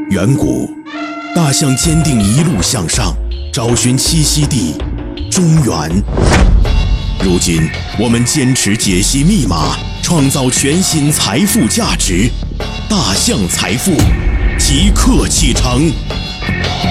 远古，大象坚定一路向上，找寻栖息地中原。如今，我们坚持解析密码，创造全新财富价值。大象财富，即刻启程。